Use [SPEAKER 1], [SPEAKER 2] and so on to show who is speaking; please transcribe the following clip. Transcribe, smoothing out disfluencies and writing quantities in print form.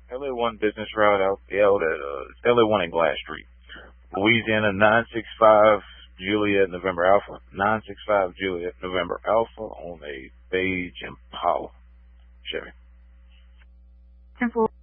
[SPEAKER 1] LA1 business route out it's LA1 and Glass Street. Louisiana 965 Juliet November Alpha. 965 Juliet November Alpha on a beige Impala Chevy.
[SPEAKER 2] 10-4.